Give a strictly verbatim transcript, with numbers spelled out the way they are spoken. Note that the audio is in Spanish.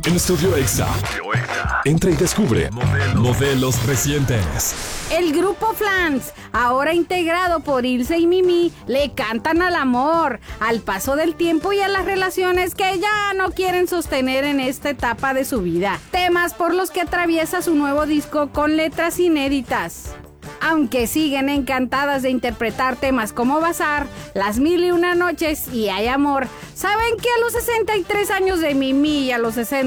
En Estudio Exa. Entra y descubre modelos recientes. El grupo Flans, ahora integrado por Ilse y Mimi, le cantan al amor, al paso del tiempo y a las relaciones que ya no quieren sostener en esta etapa de su vida. Temas por los que atraviesa su nuevo disco con letras inéditas. Aunque siguen encantadas de interpretar temas como Bazar, Las Mil y Una Noches y Hay Amor, saben que a los sesenta y tres años de Mimi y a los sesenta